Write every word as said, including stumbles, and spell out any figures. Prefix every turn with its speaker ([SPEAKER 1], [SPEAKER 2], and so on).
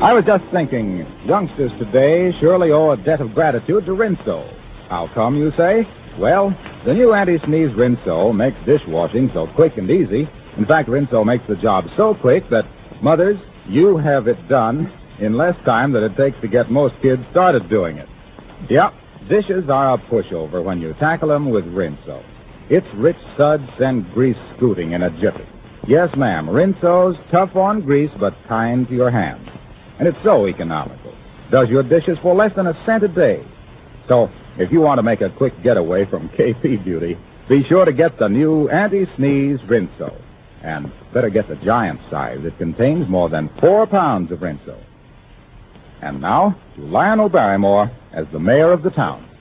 [SPEAKER 1] I was just thinking, youngsters today surely owe a debt of gratitude to Rinso. How come, you say? Well, the new anti-sneeze Rinso makes dishwashing so quick and easy. In fact, Rinso makes the job so quick that, mothers, you have it done in less time than it takes to get most kids started doing it. Yep, dishes are a pushover when you tackle them with Rinso. It's rich suds and grease scooting in a jiffy. Yes, ma'am, Rinso's tough on grease but kind to your hands. And it's so economical. Does your dishes for less than a cent a day. So, if you want to make a quick getaway from K P duty, be sure to get the new anti-sneeze Rinso. And better get the giant size. It contains more than four pounds of Rinso. And now, to Lionel Barrymore as the mayor of the town.